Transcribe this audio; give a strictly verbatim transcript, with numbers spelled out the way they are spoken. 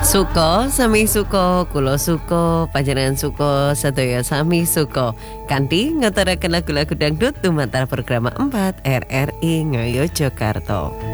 Suko sami suko, kulo suko, panjenengan suko, sedaya sami suko. Kanthi ngetaraken lagu-lagu dangdut dumatara program empat R R I Ngayogyakarta.